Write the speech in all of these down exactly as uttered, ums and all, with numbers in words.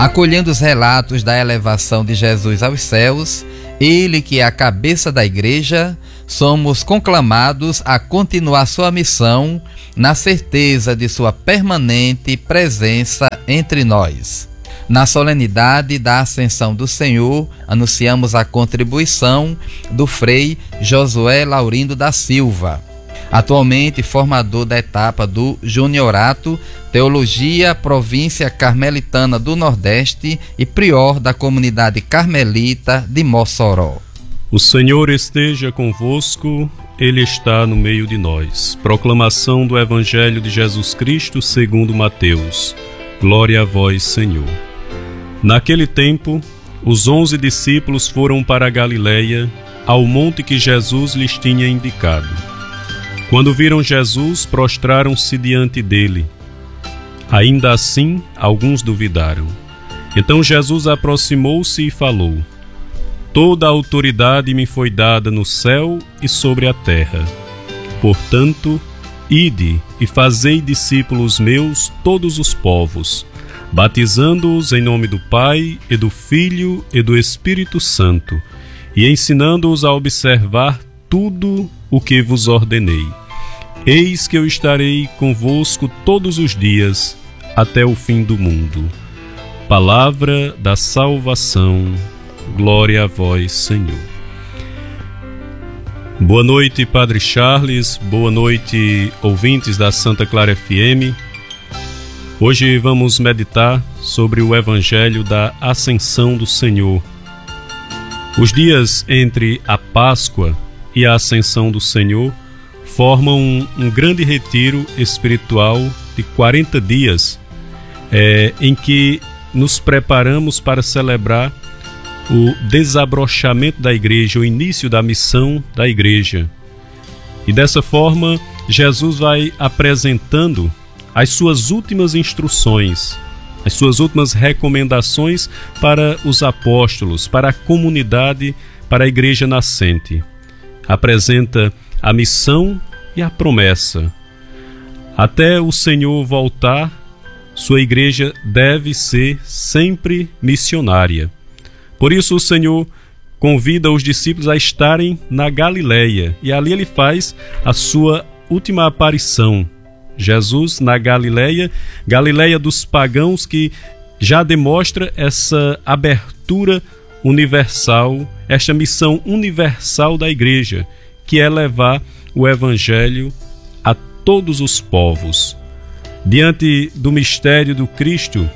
Acolhendo os relatos da elevação de Jesus aos céus, ele que é a cabeça da igreja, somos conclamados a continuar sua missão na certeza de sua permanente presença entre nós. Na solenidade da Ascensão do Senhor, anunciamos a contribuição do Frei Josué Laurindo da Silva, atualmente formador da etapa do Juniorato, Teologia, Província Carmelitana do Nordeste e prior da comunidade carmelita de Mossoró. O Senhor esteja convosco, Ele está no meio de nós. Proclamação do Evangelho de Jesus Cristo segundo Mateus. Glória a vós, Senhor. Naquele tempo, os onze discípulos foram para a Galiléia, ao monte que Jesus lhes tinha indicado. Quando viram Jesus, prostraram-se diante dele. Ainda assim, alguns duvidaram. Então Jesus aproximou-se e falou: Toda a autoridade me foi dada no céu e sobre a terra. Portanto, ide e fazei discípulos meus todos os povos, batizando-os em nome do Pai, e do Filho e do Espírito Santo, e ensinando-os a observar tudo o que vos ordenei. Eis que eu estarei convosco todos os dias, até o fim do mundo. Palavra da salvação. Glória a vós, Senhor. Boa noite, Padre Charles. Boa noite, ouvintes da Santa Clara F M. Hoje vamos meditar sobre o Evangelho da Ascensão do Senhor. Os dias entre a Páscoa e a Ascensão do Senhor formam um, um grande retiro espiritual de quarenta dias, é, em que nos preparamos para celebrar o desabrochamento da igreja, o início da missão da igreja. E dessa forma, Jesus vai apresentando as suas últimas instruções, as suas últimas recomendações para os apóstolos, para a comunidade, para a igreja nascente. Apresenta a missão e a promessa. Até o Senhor voltar, sua igreja deve ser sempre missionária. Por isso o Senhor convida os discípulos a estarem na Galiléia, e ali ele faz a sua última aparição. Jesus na Galiléia, Galiléia dos pagãos, que já demonstra essa abertura universal, esta missão universal da igreja, que é levar o Evangelho a todos os povos. Diante do mistério do Cristo,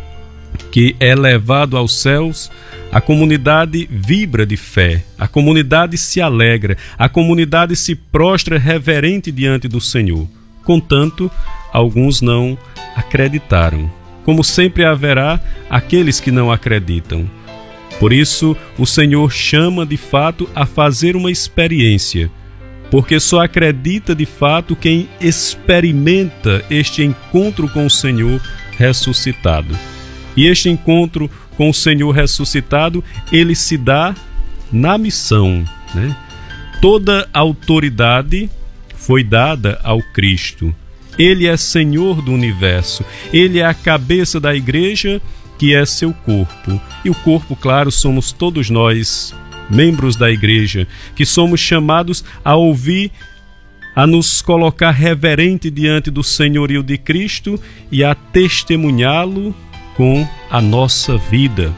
que é levado aos céus, a comunidade vibra de fé, a comunidade se alegra, a comunidade se prostra reverente diante do Senhor. Contanto, alguns não acreditaram. Como sempre haverá aqueles que não acreditam. Por isso, o Senhor chama de fato a fazer uma experiência, porque só acredita de fato quem experimenta este encontro com o Senhor ressuscitado. E este encontro com o Senhor ressuscitado, ele se dá na missão, né? Toda autoridade foi dada ao Cristo. Ele é Senhor do universo. Ele é a cabeça da igreja, que é seu corpo. E o corpo, claro, somos todos nós, membros da igreja, que somos chamados a ouvir, a nos colocar reverente diante do senhorio de Cristo e a testemunhá-lo com a nossa vida,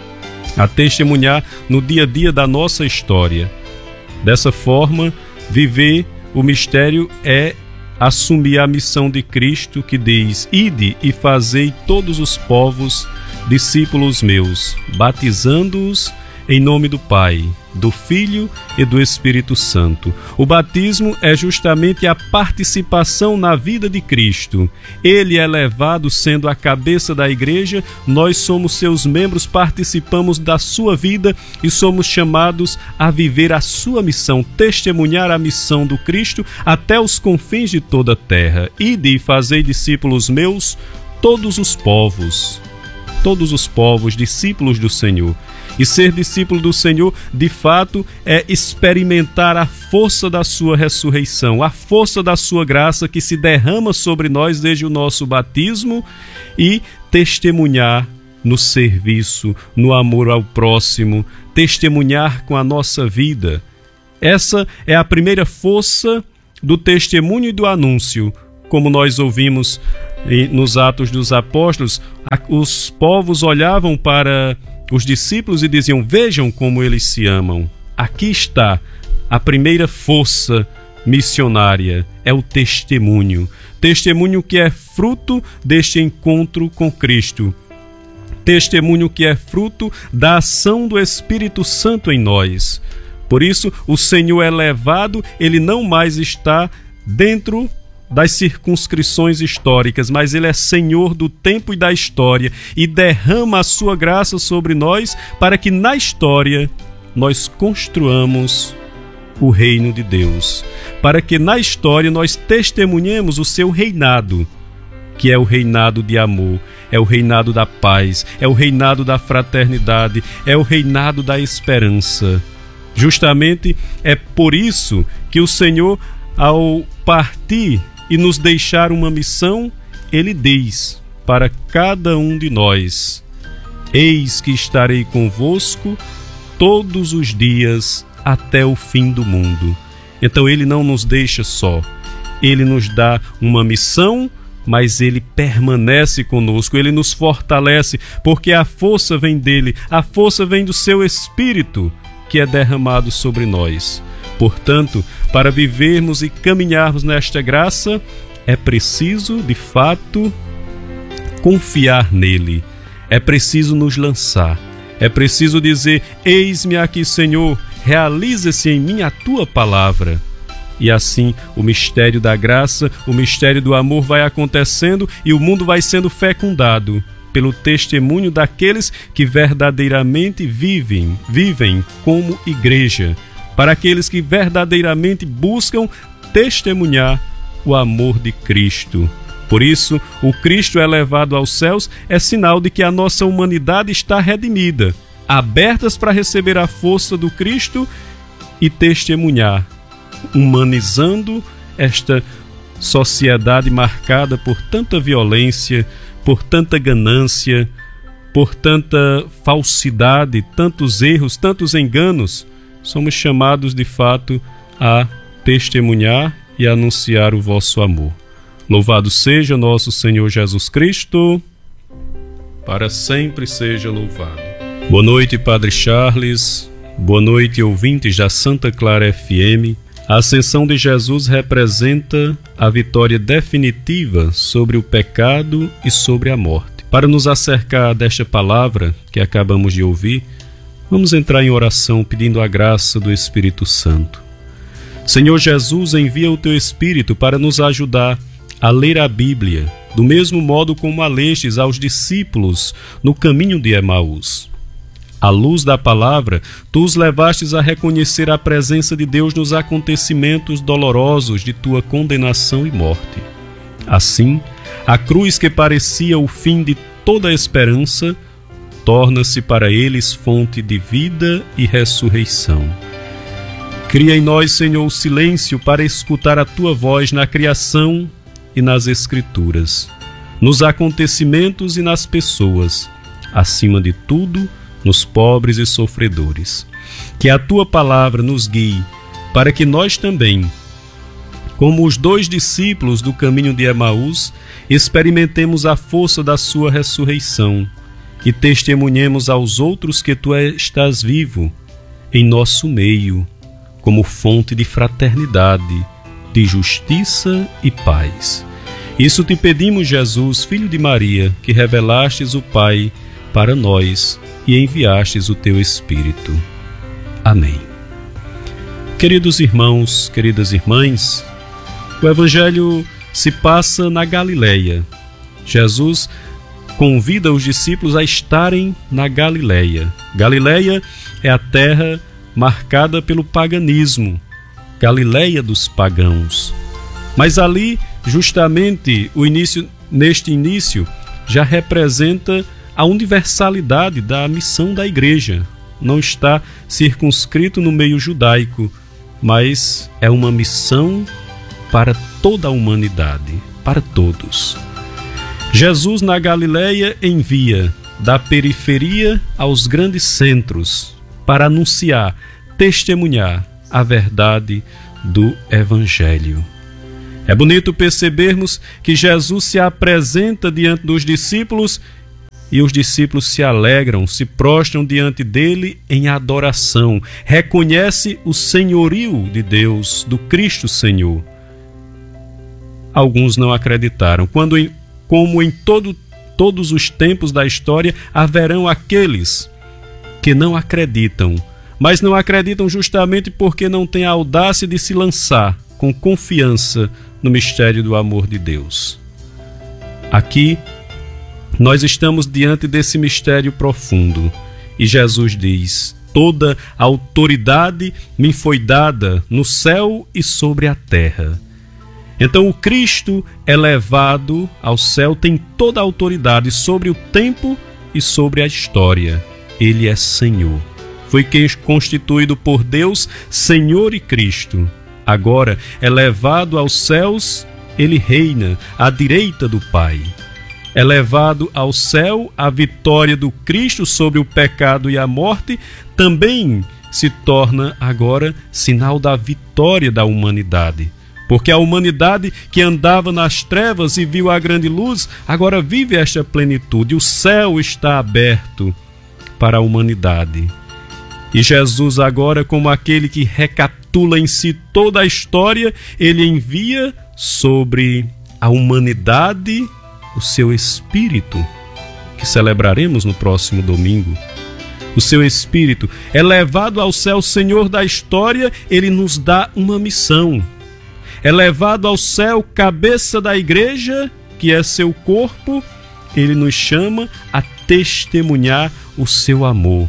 a testemunhar no dia a dia da nossa história. Dessa forma, viver o mistério é assumir a missão de Cristo, que diz: Ide e fazei todos os povos discípulos meus, batizando-os em nome do Pai, do Filho e do Espírito Santo. O batismo é justamente a participação na vida de Cristo. Ele é levado sendo a cabeça da igreja, nós somos seus membros, participamos da sua vida e somos chamados a viver a sua missão, testemunhar a missão do Cristo até os confins de toda a terra. Ide e fazei discípulos meus todos os povos, todos os povos, discípulos do Senhor. E ser discípulo do Senhor, de fato, é experimentar a força da sua ressurreição, a força da sua graça que se derrama sobre nós desde o nosso batismo, e testemunhar no serviço, no amor ao próximo, testemunhar com a nossa vida. Essa é a primeira força do testemunho e do anúncio. Como nós ouvimos nos Atos dos Apóstolos, os povos olhavam para os discípulos e diziam: vejam como eles se amam. Aqui está a primeira força missionária, é o testemunho. Testemunho que é fruto deste encontro com Cristo. Testemunho que é fruto da ação do Espírito Santo em nós. Por isso, o Senhor é levado, ele não mais está dentro das circunscrições históricas, mas ele é Senhor do tempo e da história e derrama a sua graça sobre nós para que na história nós construamos o reino de Deus, para que na história nós testemunhemos o seu reinado, que é o reinado de amor, é o reinado da paz, é o reinado da fraternidade, é o reinado da esperança. Justamente é por isso que o Senhor, ao partir e nos deixar uma missão, ele diz para cada um de nós: eis que estarei convosco todos os dias até o fim do mundo. Então ele não nos deixa só, ele nos dá uma missão, mas ele permanece conosco, ele nos fortalece, porque a força vem dele, a força vem do seu Espírito, que é derramado sobre nós. Portanto, para vivermos e caminharmos nesta graça, é preciso, de fato, confiar nele. É preciso nos lançar. É preciso dizer: eis-me aqui, Senhor, realiza-se em mim a tua palavra. E assim o mistério da graça, o mistério do amor vai acontecendo e o mundo vai sendo fecundado pelo testemunho daqueles que verdadeiramente vivem, vivem como igreja, para aqueles que verdadeiramente buscam testemunhar o amor de Cristo. Por isso, o Cristo elevado aos céus é sinal de que a nossa humanidade está redimida, abertas para receber a força do Cristo e testemunhar, humanizando esta sociedade marcada por tanta violência, por tanta ganância, por tanta falsidade, tantos erros, tantos enganos. Somos chamados de fato a testemunhar e a anunciar o vosso amor. Louvado seja nosso Senhor Jesus Cristo, para sempre seja louvado. Boa noite, Padre Charles. Boa noite, ouvintes da Santa Clara F M. A ascensão de Jesus representa a vitória definitiva sobre o pecado e sobre a morte. Para nos acercar desta palavra que acabamos de ouvir, vamos entrar em oração pedindo a graça do Espírito Santo. Senhor Jesus, envia o teu Espírito para nos ajudar a ler a Bíblia, do mesmo modo como a lestes aos discípulos no caminho de Emaús. À luz da palavra, tu os levastes a reconhecer a presença de Deus nos acontecimentos dolorosos de tua condenação e morte. Assim, a cruz que parecia o fim de toda a esperança, torna-se para eles fonte de vida e ressurreição. Cria em nós, Senhor, o silêncio para escutar a tua voz na criação e nas Escrituras, nos acontecimentos e nas pessoas, acima de tudo, nos pobres e sofredores. Que a tua palavra nos guie para que nós também, como os dois discípulos do caminho de Emaús, experimentemos a força da sua ressurreição e testemunhemos aos outros que tu estás vivo em nosso meio, como fonte de fraternidade, de justiça e paz. Isso te pedimos, Jesus, Filho de Maria, que revelastes o Pai para nós e enviastes o teu Espírito. Amém. Queridos irmãos, queridas irmãs, o Evangelho se passa na Galileia. Jesus convida os discípulos a estarem na Galileia. Galileia é a terra marcada pelo paganismo, Galileia dos pagãos. Mas ali, justamente, o início, neste início, já representa a universalidade da missão da igreja. Não está circunscrito no meio judaico, mas é uma missão para toda a humanidade, para todos. Jesus na Galileia envia da periferia aos grandes centros, para anunciar, testemunhar a verdade do Evangelho. É bonito percebermos que Jesus se apresenta diante dos discípulos e os discípulos se alegram, se prostram diante dele em adoração, reconhece o senhorio de Deus, do Cristo Senhor. Alguns não acreditaram, quando em, como em todo, todos os tempos da história haverão aqueles que não acreditam, mas não acreditam justamente porque não têm a audácia de se lançar com confiança no mistério do amor de Deus. Aqui, nós estamos diante desse mistério profundo e Jesus diz: toda a autoridade me foi dada no céu e sobre a terra. Então o Cristo elevado ao céu tem toda a autoridade sobre o tempo e sobre a história. Ele é Senhor. Foi quem constituído por Deus Senhor e Cristo. Agora, elevado aos céus, ele reina à direita do Pai. Elevado ao céu, a vitória do Cristo sobre o pecado e a morte também se torna agora sinal da vitória da humanidade. Porque a humanidade que andava nas trevas e viu a grande luz, agora vive esta plenitude. O céu está aberto para a humanidade. E Jesus agora, como aquele que recapitula em si toda a história, ele envia sobre a humanidade o seu Espírito, que celebraremos no próximo domingo. O seu Espírito é levado ao céu, Senhor da história, ele nos dá uma missão. É levado ao céu, cabeça da igreja, que é seu corpo, ele nos chama a testemunhar o seu amor.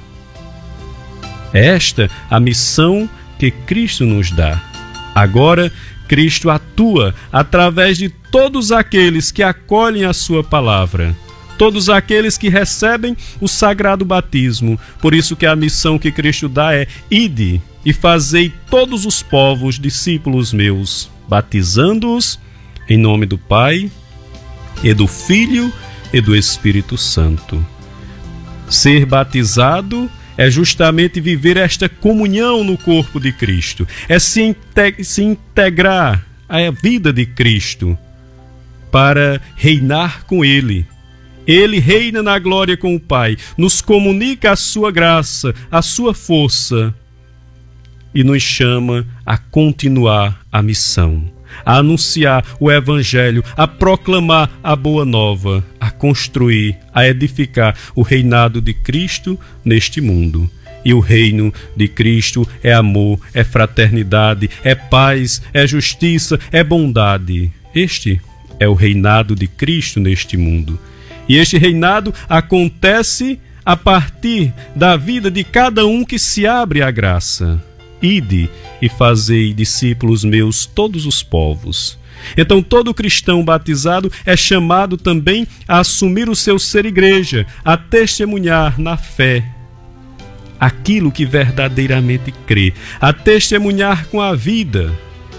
É esta a missão que Cristo nos dá. Agora, Cristo atua através de todos aqueles que acolhem a sua palavra, todos aqueles que recebem o sagrado batismo. Por isso que a missão que Cristo dá é: ide e fazei todos os povos discípulos meus, batizando-os em nome do Pai e do Filho e do Espírito Santo. Ser batizado é justamente viver esta comunhão no corpo de Cristo, é se, integ- se integrar à vida de Cristo para reinar com Ele. Ele reina na glória com o Pai, nos comunica a sua graça, a sua força e nos chama a continuar a missão, a anunciar o Evangelho, a proclamar a boa nova, a construir, a edificar o reinado de Cristo neste mundo. E o reino de Cristo é amor, é fraternidade, é paz, é justiça, é bondade. Este é o reinado de Cristo neste mundo. E este reinado acontece a partir da vida de cada um que se abre à graça. Ide e fazei discípulos meus todos os povos. Então todo cristão batizado é chamado também a assumir o seu ser igreja, a testemunhar na fé aquilo que verdadeiramente crê, a testemunhar com a vida,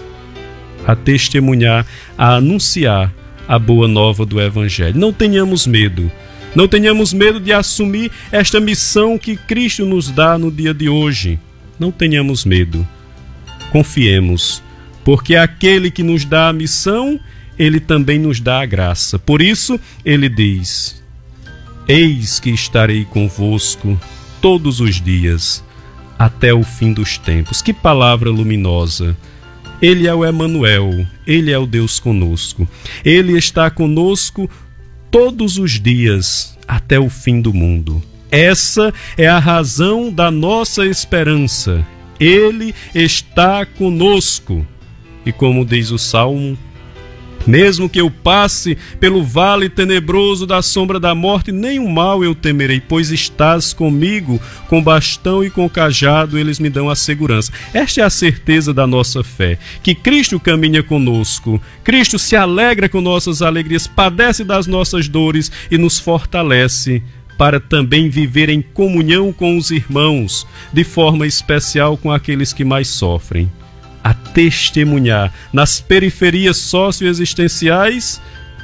a testemunhar, a anunciar a boa nova do Evangelho. Não tenhamos medo, não tenhamos medo de assumir esta missão que Cristo nos dá no dia de hoje. Não tenhamos medo, confiemos, porque aquele que nos dá a missão, ele também nos dá a graça. Por isso, ele diz: eis que estarei convosco todos os dias, até o fim dos tempos. Que palavra luminosa! Ele é o Emanuel, ele é o Deus conosco. Ele está conosco todos os dias, até o fim do mundo. Essa é a razão da nossa esperança. Ele está conosco. E como diz o Salmo, mesmo que eu passe pelo vale tenebroso da sombra da morte, nenhum mal eu temerei, pois estás comigo, com bastão e com cajado eles me dão a segurança. Esta é a certeza da nossa fé, que Cristo caminha conosco, Cristo se alegra com nossas alegrias, padece das nossas dores e nos fortalece para também viver em comunhão com os irmãos, de forma especial com aqueles que mais sofrem. A testemunhar nas periferias socioexistenciais,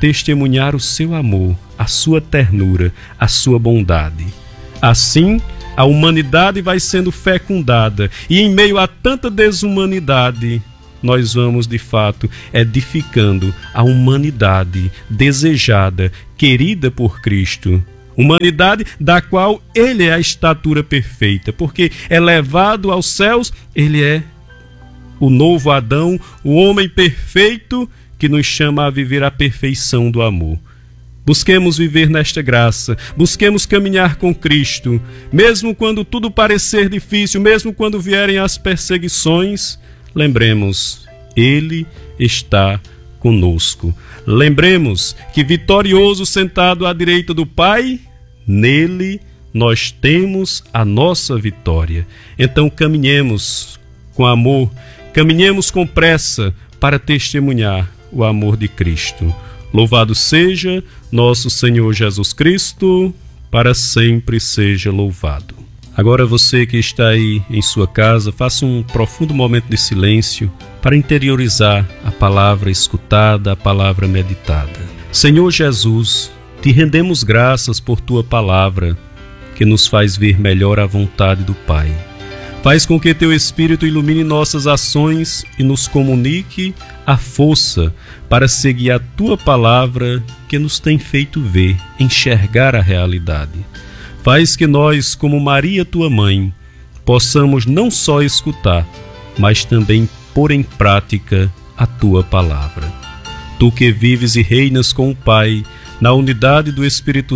testemunhar o seu amor, a sua ternura, a sua bondade. Assim, a humanidade vai sendo fecundada e em meio a tanta desumanidade, nós vamos, de fato, edificando a humanidade desejada, querida por Cristo. Humanidade da qual Ele é a estatura perfeita, porque elevado aos céus, Ele é o novo Adão, o homem perfeito que nos chama a viver a perfeição do amor. Busquemos viver nesta graça, busquemos caminhar com Cristo, mesmo quando tudo parecer difícil, mesmo quando vierem as perseguições, lembremos, Ele está conosco. Lembremos que vitorioso sentado à direita do Pai, nele nós temos a nossa vitória. Então caminhemos com amor, caminhemos com pressa para testemunhar o amor de Cristo. Louvado seja nosso Senhor Jesus Cristo, para sempre seja louvado. Agora você que está aí em sua casa, faça um profundo momento de silêncio para interiorizar a palavra escutada, a palavra meditada. Senhor Jesus, te rendemos graças por tua palavra, que nos faz ver melhor a vontade do Pai. Faz com que teu Espírito ilumine nossas ações e nos comunique a força para seguir a tua palavra que nos tem feito ver, enxergar a realidade. Faz que nós, como Maria, tua mãe, possamos não só escutar, mas também pôr em prática a tua palavra. Tu que vives e reinas com o Pai, na unidade do Espírito